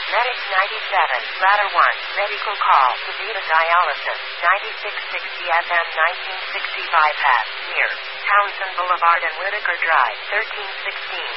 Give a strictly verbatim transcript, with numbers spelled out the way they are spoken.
Medics ninety-seven, Ladder one, medical call, DaVita dialysis, ninety-six sixty F M nineteen sixty bypass, near Townsend Boulevard and Whitaker Drive, thirteen sixteen.